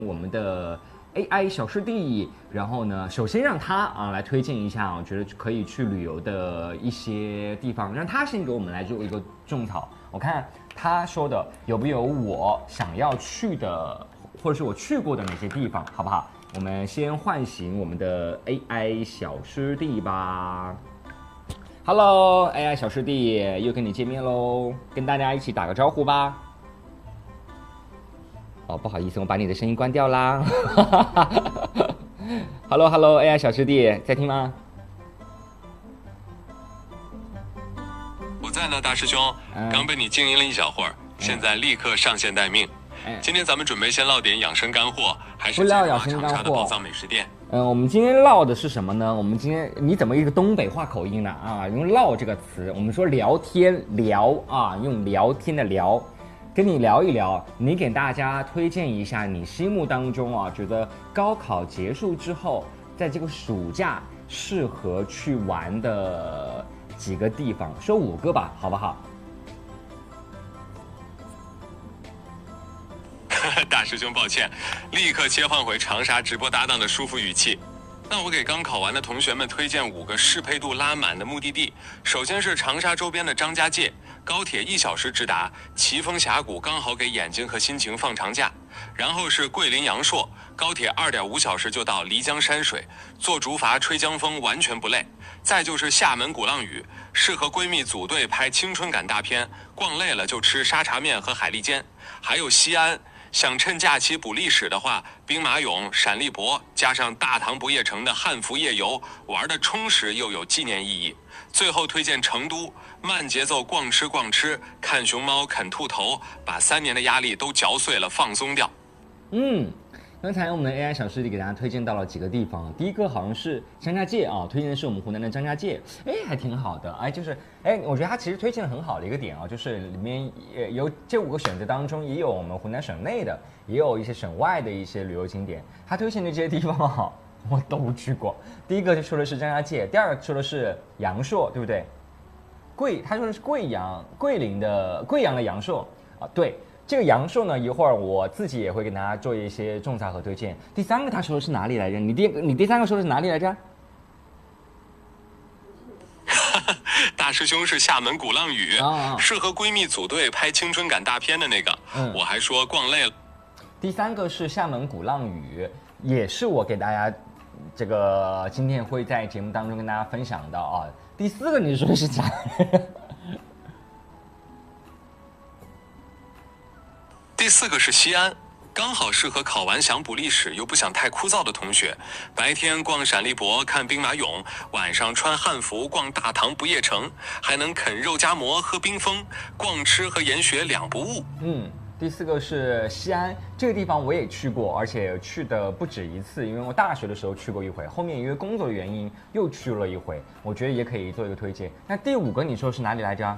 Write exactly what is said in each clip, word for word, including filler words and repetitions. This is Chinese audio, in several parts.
我们的 A I 小师弟，然后呢，首先让他啊来推荐一下，我觉得可以去旅游的一些地方，让他先给我们来做一个种草。我看他说的有没有我想要去的，或者是我去过的哪些地方，好不好？我们先唤醒我们的 A I 小师弟吧。Hello， A I 小师弟又跟你见面喽，跟大家一起打个招呼吧。哦，不好意思，我把你的声音关掉啦。Hello Hello，A I 小师弟在听吗？ 我在呢，大师兄，嗯、刚被你静音了一小会儿，现在立刻上线待命。嗯、今天咱们准备先唠点养生干货，还是不唠养生干货？ 长沙的宝藏美食店。 嗯，我们今天唠的是什么呢？我们今天你怎么一个东北话口音呢？啊，用唠这个词，我们说聊天聊啊，用聊天的聊。跟你聊一聊，你给大家推荐一下你心目当中啊，觉得高考结束之后，在这个暑假适合去玩的几个地方，说五个吧，好不好？ 大师兄，抱歉，立刻切换回长沙直播搭档的舒服语气。那我给刚考完的同学们推荐五个适配度拉满的目的地。首先是长沙周边的张家界，高铁一小时直达，奇峰峡谷刚好给眼睛和心情放长假。然后是桂林阳朔，高铁二点五小时就到漓江山水，坐竹筏吹江风完全不累。再就是厦门鼓浪屿，适合闺蜜组队拍青春感大片，逛累了就吃沙茶面和海蛎煎。还有西安。想趁假期补历史的话，兵马俑、陕历博加上大唐不夜城的汉服夜游，玩的充实又有纪念意义。最后推荐成都，慢节奏逛吃逛吃，看熊猫啃兔头，把三年的压力都嚼碎了，放松掉。 嗯。刚才我们的 A I 小师弟给大家推荐到了几个地方，第一个好像是张家界啊，推荐的是我们湖南的张家界，哎，还挺好的，哎，就是哎，我觉得他其实推荐的很好的一个点啊，就是里面有这五个选择当中，也有我们湖南省内的，也有一些省外的一些旅游景点，他推荐的这些地方啊，我都去过。第一个就说的是张家界，第二个说的是阳朔，对不对？贵，他说的是贵阳，桂林的贵阳的阳朔啊，对。这个阳朔呢，一会儿我自己也会给大家做一些种草和推荐。第三个他说的是哪里来着？你第你第三个说的是哪里来着？ 大师兄是厦门鼓浪屿，哦、适合闺蜜组队拍青春感大片的那个。嗯、我还说逛累了。 第三个是厦门鼓浪屿，也是我给大家这个今天会在节目当中跟大家分享的啊。第四个你说的是啥？ 第四个是西安，刚好适合考完想补历史又不想太枯燥的同学。白天逛陕历博看兵马俑，晚上穿汉服逛大唐不夜城，还能啃肉夹馍喝冰峰，逛吃和研学两不误。 嗯，第四个是西安，这个地方我也去过，而且去的不止一次，因为我大学的时候去过一回，后面因为工作的原因又去了一回，我觉得也可以做一个推荐。那第五个你说是哪里来着？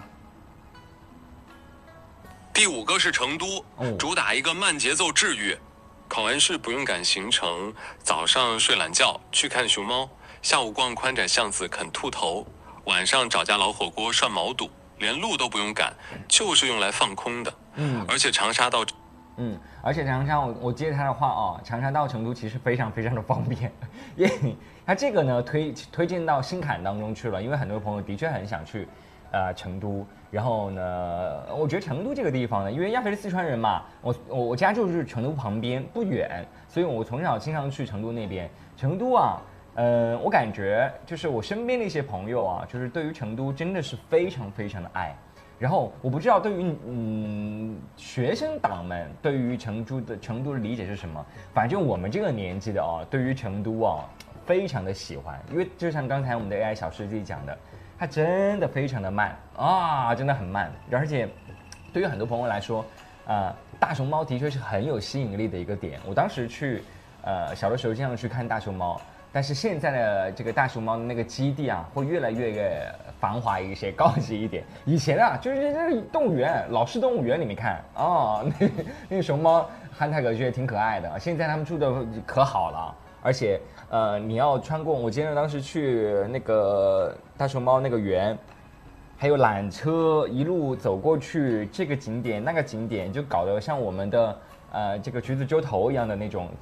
第五个是成都，主打一个慢节奏治愈，考完试不用赶行程，早上睡懒觉去看熊猫，下午逛宽窄巷子啃兔头，晚上找家老火锅涮毛肚，连路都不用赶，就是用来放空的。嗯，而且长沙到， 嗯，而且长沙我我接他的话哦，长沙到成都其实非常非常的方便，因为他这个呢推推荐到新坎当中去了，因为很多朋友的确很想去。呃，成都，然后呢，我觉得成都这个地方呢，因为亚飞是四川人嘛，我我我家就是成都旁边不远，所以我从小经常去成都那边。成都啊，呃，我感觉就是我身边的一些朋友啊，就是对于成都真的是非常非常的爱。然后我不知道对于嗯学生党们对于成都的成都的理解是什么，反正我们这个年纪的啊，对于成都啊非常的喜欢，因为就像刚才我们的 A I 小师弟讲的。它真的非常的慢啊，真的很慢，而且对于很多朋友来说，呃，大熊猫的确是很有吸引力的一个点。我当时去，呃，小的时候经常去看大熊猫，但是现在的这个大熊猫的那个基地啊，会越来越繁华一些、高级一点。以前啊，就是那个动物园，老式动物园里面看哦，那那个熊猫憨态可掬，挺可爱的。现在他们住的可好了。而且，呃，你要穿过，我记得当时去那个大熊猫那个园，还有缆车一路走过去，这个景点那个景点，就搞得像我们的呃这个橘子洲头一样的那种